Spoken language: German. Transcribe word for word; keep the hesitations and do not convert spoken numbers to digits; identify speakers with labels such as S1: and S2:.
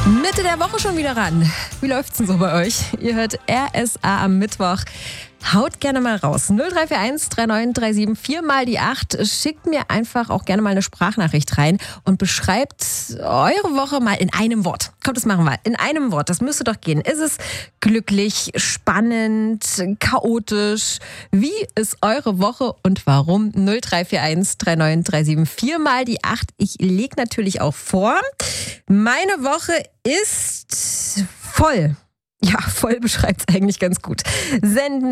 S1: Mitte der Woche schon wieder ran. Wie läuft's denn so bei euch? Ihr hört R S A am Mittwoch. Haut gerne mal raus. null drei vier eins drei neun drei sieben vier mal die acht. Schickt mir einfach auch gerne mal eine Sprachnachricht rein und beschreibt eure Woche mal in einem Wort. Kommt, das machen wir. In einem Wort. Das müsste doch gehen. Ist es glücklich, spannend, chaotisch? Wie ist eure Woche und warum? null drei vier eins drei neun drei sieben vier mal die acht. Ich lege natürlich auch vor. Meine Woche ist voll. Ja, voll beschreibt es eigentlich ganz gut. Senden